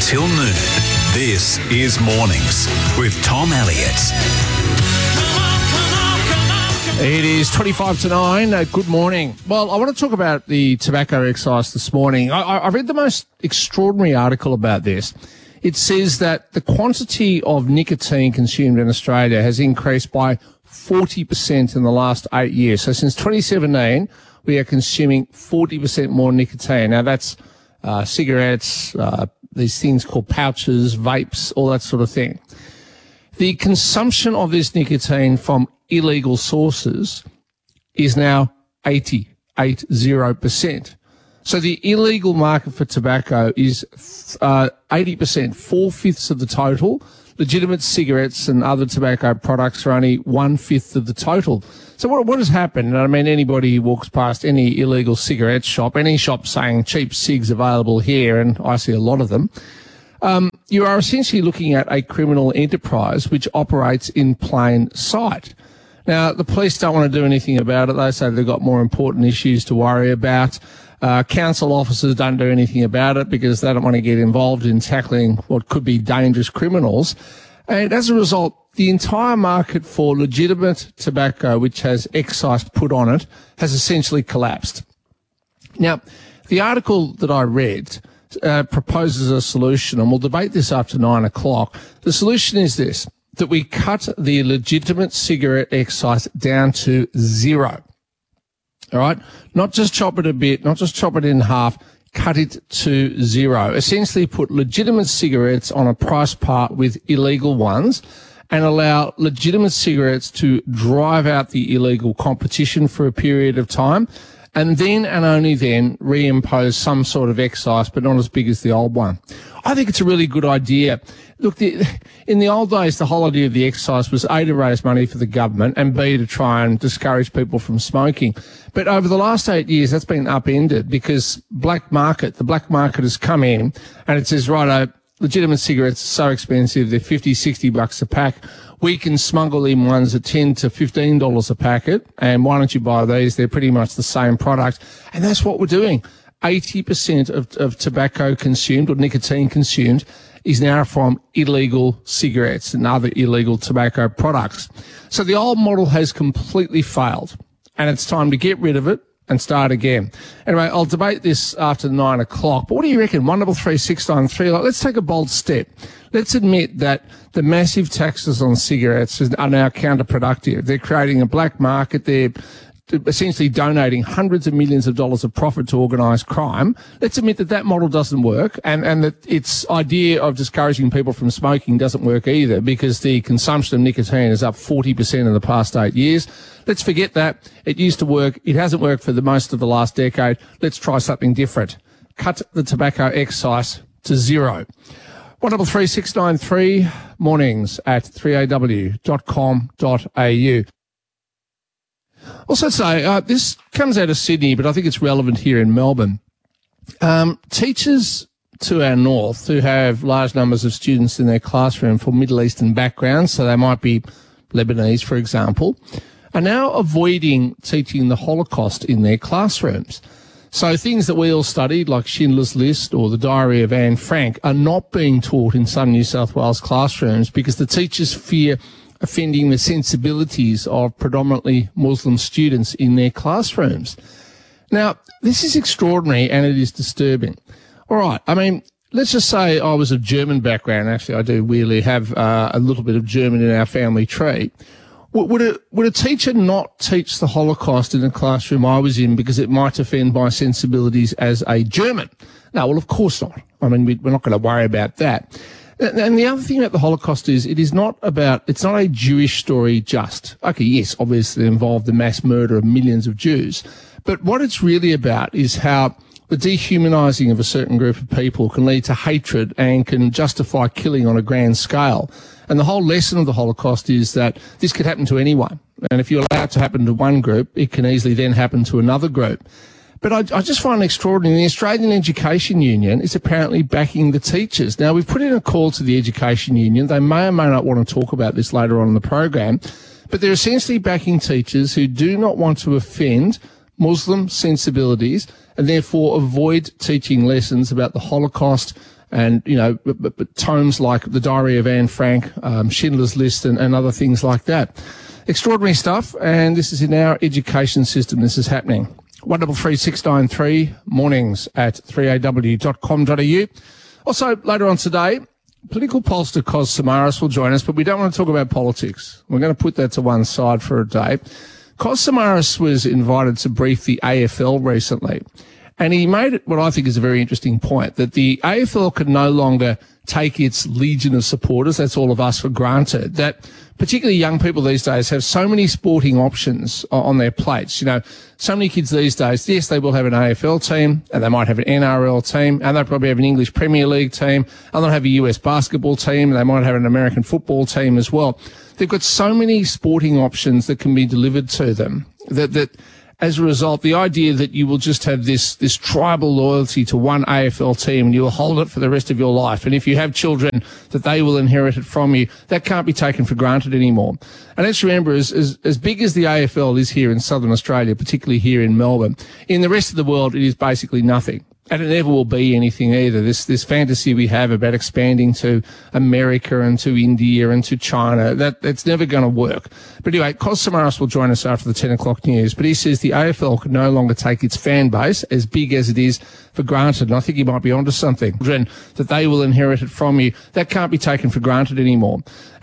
till noon. This is Mornings with Tom Elliott. It is 25 to 9. Good morning. Well, I want to talk about the tobacco excise this morning. I read the most extraordinary article about this. It says that the quantity of nicotine consumed in Australia has increased by 40% in the last 8 years. So since 2017, we are consuming 40% more nicotine. Now, that's cigarettes, these things called pouches, vapes, all that sort of thing. The consumption of this nicotine from illegal sources is now 80%. So the illegal market for tobacco is 80%, 4/5 of the total. Legitimate cigarettes and other tobacco products are only 1/5 of the total. So what has happened? I mean, anybody who walks past any illegal cigarette shop, any shop saying cheap cigs available here, and I see a lot of them, you are essentially looking at a criminal enterprise which operates in plain sight. Now, the police don't want to do anything about it. They say they've got more important issues to worry about. Council officers don't do anything about it because they don't want to get involved in tackling what could be dangerous criminals. And as a result, the entire market for legitimate tobacco, which has excise put on it, has essentially collapsed. Now, the article that I read proposes a solution, and we'll debate this after 9 o'clock. The solution is this, that we cut the legitimate cigarette excise down to zero. All right? Not just chop it a bit, not just chop it in half, cut it to zero. Essentially put legitimate cigarettes on a price part with illegal ones and allow legitimate cigarettes to drive out the illegal competition for a period of time, and then and only then reimpose some sort of excise, but not as big as the old one. I think it's a really good idea. Look, in the old days, the whole idea of the excise was A, to raise money for the government, and B, to try and discourage people from smoking. But over the last 8 years, that's been upended because the black market has come in and it says, righto, legitimate cigarettes are so expensive, they're $50, $60 a pack. We can smuggle in ones at $10 to $15 a packet, and why don't you buy these? They're pretty much the same product. And that's what we're doing. 80% of tobacco consumed, or nicotine consumed, is now from illegal cigarettes and other illegal tobacco products. So the old model has completely failed, and it's time to get rid of it and start again. Anyway, I'll debate this after 9 o'clock. But what do you reckon? 133 693. Let's take a bold step. Let's admit that the massive taxes on cigarettes are now counterproductive. They're creating a black market. They're essentially donating hundreds of millions of dollars of profit to organised crime. Let's admit that that model doesn't work, and that its idea of discouraging people from smoking doesn't work either, because the consumption of nicotine is up 40% in the past 8 years. Let's forget that. It used to work. It hasn't worked for the most of the last decade. Let's try something different. Cut the tobacco excise to zero. 133 693, mornings at 3aw.com.au. Also say, this comes out of Sydney, but I think it's relevant here in Melbourne. Teachers to our north who have large numbers of students in their classroom from Middle Eastern backgrounds, so they might be Lebanese, for example, are now avoiding teaching the Holocaust in their classrooms. So things that we all studied, like Schindler's List or the Diary of Anne Frank, are not being taught in some New South Wales classrooms because the teachers fear offending the sensibilities of predominantly Muslim students in their classrooms. Now, this is extraordinary and it is disturbing. All right, I mean, let's just say I was of German background. Actually, I do weirdly have a little bit of German in our family tree. Would a teacher not teach the Holocaust in the classroom I was in because it might offend my sensibilities as a German? No, well, of course not. I mean, we're not going to worry about that. And the other thing about the Holocaust is it's not a Jewish story just. Okay, yes, obviously it involved the mass murder of millions of Jews. But what it's really about is how the dehumanizing of a certain group of people can lead to hatred and can justify killing on a grand scale. And the whole lesson of the Holocaust is that this could happen to anyone. And if you allow it to happen to one group, it can easily then happen to another group. But I just find it extraordinary. The Australian Education Union is apparently backing the teachers. Now, we've put in a call to the Education Union. They may or may not want to talk about this later on in the program, but they're essentially backing teachers who do not want to offend Muslim sensibilities and therefore avoid teaching lessons about the Holocaust and, but tomes like The Diary of Anne Frank, Schindler's List, and other things like that. Extraordinary stuff, and this is in our education system. This is happening. 133693 mornings at 3aw.com.au. Also, later on today, political pollster Kos Samaras will join us, but we don't want to talk about politics. We're going to put that to one side for a day. Kos Samaras was invited to brief the AFL recently, and he made what I think is a very interesting point, that the AFL can no longer take its legion of supporters, that's all of us, for granted, that particularly young people these days have so many sporting options on their plates. So many kids these days, yes, they will have an AFL team, and they might have an NRL team, and they'll probably have an English Premier League team, and they'll have a US basketball team, and they might have an American football team as well. They've got so many sporting options that can be delivered to them that as a result, the idea that you will just have this tribal loyalty to one AFL team and you will hold it for the rest of your life, and if you have children, that they will inherit it from you, that can't be taken for granted anymore. And let's remember, as big as the AFL is here in southern Australia, particularly here in Melbourne, in the rest of the world it is basically nothing. And it never will be anything either. This fantasy we have about expanding to America and to India and to China, that's never going to work. But anyway, Kos Samaras will join us after the 10 o'clock news. But he says the AFL can no longer take its fan base, as big as it is, for granted. And I think he might be onto something. That they will inherit it from you. That can't be taken for granted anymore.